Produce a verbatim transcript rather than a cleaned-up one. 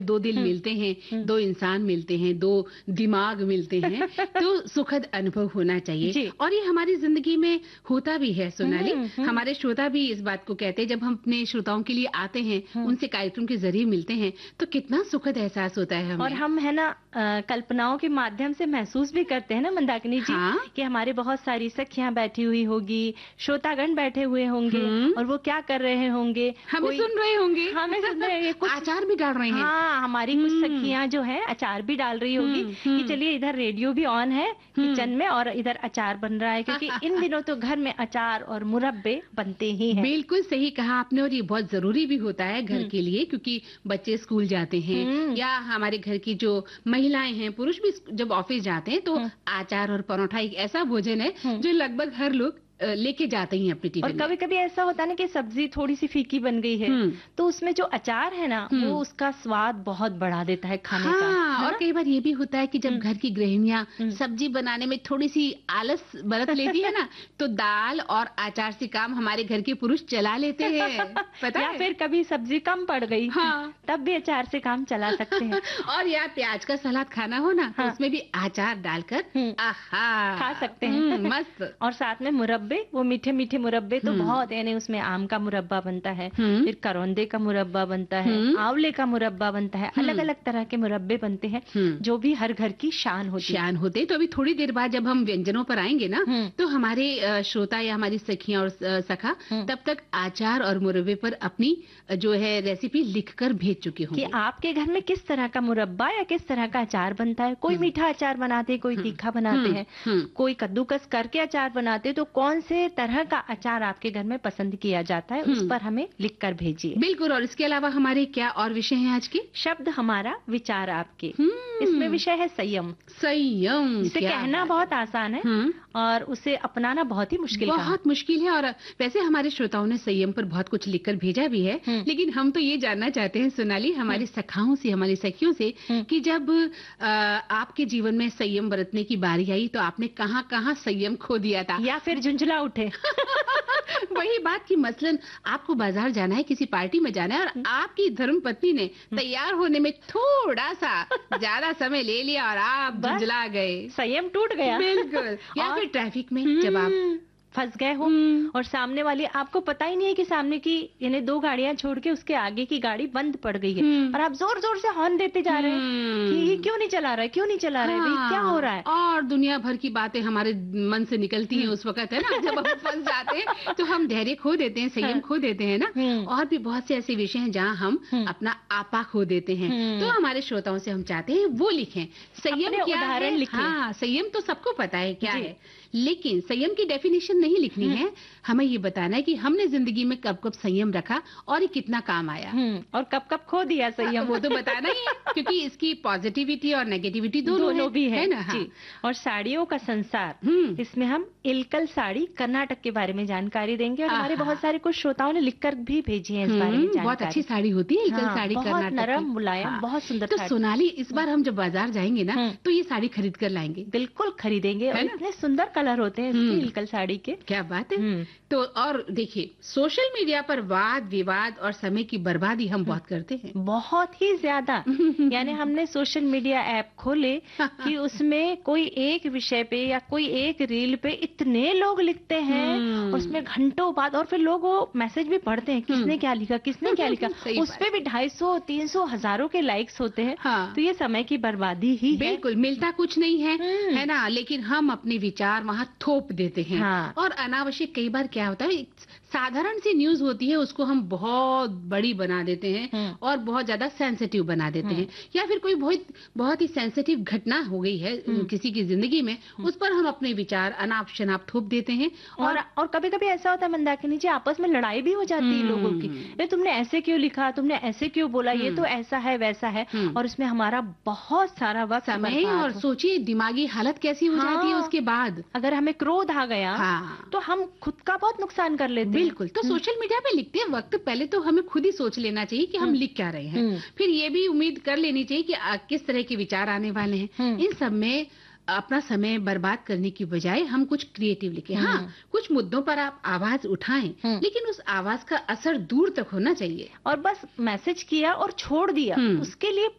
दो दिल मिलते हैं, दो इंसान मिलते हैं, दो दिमाग मिलते हैं, तो सुखद अनुभव होना चाहिए। और ये हमारी जिंदगी में होता भी है सोनाली। हमारे श्रोता भी इस बात को कहते हैं, जब हम अपने श्रोताओं के लिए आते हैं, उनसे कार्यक्रम के जरिए मिलते हैं, तो कितना सुखद एहसास होता है हमें। और हम है ना कल्पनाओं के माध्यम से महसूस भी करते हैं ना मंदाकिनी जी, हाँ? कि हमारे बहुत सारी सखियां बैठी हुई होगी, श्रोतागण बैठे हुए होंगे और वो क्या कर रहे होंगे, हमें सुन रहे होंगे, हमें सुन रहे हैं, कुछ आचार भी डाल रहे हैं। हाँ, हमारी कुछ सखियां जो है अचार भी डाल रही होगी कि चलिए इधर रेडियो भी ऑन है किचन में और इधर अचार बन रहा है, क्योंकि इन दिनों तो घर में अचार और मुरब्बे बनते ही हैं। बिल्कुल सही कहा आपने, और ये बहुत जरूरी भी होता है घर के लिए, क्योंकि बच्चे स्कूल जाते हैं या हमारे घर की जो महिलाएं हैं, पुरुष भी जब ऑफिस जाते हैं, तो अचार और परोठा एक ऐसा भोजन है जो लगभग हर लोग लेके जाते हैं अपनी टिफिन। और कभी कभी ऐसा होता है ना कि सब्जी थोड़ी सी फीकी बन गई है, तो उसमें जो अचार है ना वो उसका स्वाद बहुत बढ़ा देता है खाने हाँ, का। और कई बार ये भी होता है कि जब घर की गृहिणियां सब्जी बनाने में थोड़ी सी आलस बरत लेती है ना, तो दाल और अचार से काम हमारे घर के पुरुष चला लेते हैं, पता या है? फिर कभी सब्जी कम पड़ गई, हाँ, तब भी अचार से काम चला सकते हैं। और यार प्याज का सलाद खाना हो ना, हाँ, तो उसमें भी अचार डालकर आहा खा सकते हैं, मस्त। और साथ में मुरब्बे, वो मीठे मीठे मुरब्बे तो बहुत, यानी उसमें आम का मुरब्बा बनता है, फिर करौंदे का मुरब्बा बनता है, आंवले का मुरब्बा बनता है, अलग अलग तरह के मुरब्बे बनते हैं जो भी हर घर की शान होती शान होते हैं। तो अभी थोड़ी देर बाद जब हम व्यंजनों पर आएंगे ना, तो हमारे श्रोता या हमारी सखियां और सखा तब तक अचार और मुरब्बे पर अपनी जो है रेसिपी लिखकर भेज चुके होंगे कि आपके घर में किस तरह का मुरब्बा या किस तरह का अचार बनता है। कोई मीठा अचार बनाते, कोई तीखा बनाते हैं, कोई कद्दूकस करके अचार बनाते, तो कौन से तरह का अचार आपके घर में पसंद किया जाता है, उस पर हमें लिखकर भेजिए। बिल्कुल। और इसके अलावा हमारे क्या और विषय हैं आज के? शब्द हमारा, विचार आपके। इसमें विषय है संयम। संयम, इसे कहना बहुत आसान है और उसे अपनाना बहुत ही मुश्किल बहुत मुश्किल है। और वैसे हमारे श्रोताओं ने संयम पर बहुत कुछ लिखकर भेजा भी है, लेकिन हम तो ये जानना चाहते हैं सोनाली, हमारी सखाओं से, हमारी सखियों से, कि जब आ, आपके जीवन में संयम बरतने की बारी आई, तो आपने कहाँ कहाँ संयम खो दिया था या फिर झुंझला उठे। वही बात की मसलन आपको बाजार जाना है, किसी पार्टी में जाना है, और आपकी धर्मपत्नी ने तैयार होने में थोड़ा सा ज्यादा समय ले लिया और आप झुंझला गए, संयम टूट गया। बिल्कुल। या फिर ट्रैफिक में जब आप फंस गए हो और सामने वाली, आपको पता ही नहीं है कि सामने की यानी दो गाड़ियां छोड़ के उसके आगे की गाड़ी बंद पड़ गई है और आप जोर जोर से हॉर्न देते जा रहे हैं कि ये क्यों नहीं चला रहा है, क्यों नहीं चला रहा है, भाई क्या हो रहा है। और दुनिया भर की बातें हमारे मन से निकलती हैं उस वक्त, है ना, जब हम फंस जाते हैं तो हम धैर्य खो देते हैं, संयम खो देते हैं ना। और भी बहुत से ऐसे विषय हैं जहाँ हम अपना आपा खो देते हैं। तो हमारे श्रोताओं से हम चाहते हैं वो लिखें संयम क्या है। हाँ, संयम तो सबको पता है क्या है, लेकिन संयम की डेफिनेशन नहीं लिखनी है, हमें ये बताना है कि हमने जिंदगी में कब कब संयम रखा और ये कितना काम आया, और कब कब खो दिया संयम, वो तो बताना ही है, क्योंकि इसकी पॉजिटिविटी और नेगेटिविटी दोनों, दोनों है, भी है, है ना। हाँ। और साड़ियों का संसार, इसमें हम इलकल साड़ी कर्नाटक के बारे में जानकारी देंगे, और हमारे बहुत सारे कुछ श्रोताओं ने लिखकर भी भेजी है इस बारे में जानकारी। बहुत अच्छी साड़ी होती है इलकल साड़ी, कर्नाटक, नरम मुलायम, बहुत सुंदर। तो सोनाली, इस बार हम जब बाजार जाएंगे ना, तो ये साड़ी खरीद कर लाएंगे। बिल्कुल खरीदेंगे, और इतने सुंदर कलर होते हैं इसकी इलकल साड़ी के, क्या बात है। तो और देखिए, सोशल मीडिया पर वाद विवाद और समय की बर्बादी हम बहुत करते हैं, बहुत ही ज्यादा। यानी हमने सोशल मीडिया ऐप खोले कि उसमें कोई एक विषय पे या कोई एक रील पे इतने लोग लिखते हैं, उसमें घंटों बाद, और फिर लोग वो मैसेज भी पढ़ते हैं, किसने क्या लिखा, किसने क्या लिखा, उस पे भी ढाई सौ तीन सौ हजारों के लाइक्स होते हैं। हाँ। तो ये समय की बर्बादी ही है। बिल्कुल, मिलता कुछ नहीं है, है ना, लेकिन हम अपने विचार वहाँ थोप देते हैं। हाँ। और अनावश्यक कई बार क्या होता है, साधारण सी न्यूज होती है, उसको हम बहुत बड़ी बना देते हैं और बहुत ज्यादा सेंसिटिव बना देते हैं, या फिर कोई बहुत बहुत ही सेंसिटिव घटना हो गई है किसी की जिंदगी में, उस पर हम अपने विचार अनाप शनाप थोप देते हैं। और और कभी कभी ऐसा होता है मंदाकिनी जी, आपस में लड़ाई भी हो जाती है लोगों की, ये तुमने ऐसे क्यों लिखा, तुमने ऐसे क्यों बोला, ये तो ऐसा है वैसा है, और इसमें हमारा बहुत सारा वक्त, समय, और सोचिए दिमागी हालत कैसी हो जाती है उसके बाद। अगर हमें क्रोध आ गया तो हम खुद का बहुत नुकसान कर लेते हैं। बिल्कुल। तो सोशल मीडिया पे लिखते हैं वक्त पहले तो हमें खुद ही सोच लेना चाहिए कि हम लिख क्या रहे हैं, फिर ये भी उम्मीद कर लेनी चाहिए कि किस तरह के विचार आने वाले हैं। इन सब में अपना समय बर्बाद करने की बजाय हम कुछ क्रिएटिव लिखें। हाँ, कुछ मुद्दों पर आप आवाज उठाएं, लेकिन उस आवाज का असर दूर तक होना चाहिए। और बस मैसेज किया और छोड़ दिया, उसके लिए